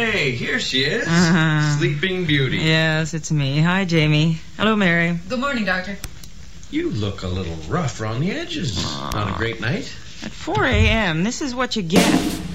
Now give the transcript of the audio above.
Hey, here she is. Sleeping Beauty. Yes, it's me. Hi, Jamie. Hello, Mary. Good morning, Doctor. You look a little rough around the edges. Not a great night? At 4 a.m., this is what you get.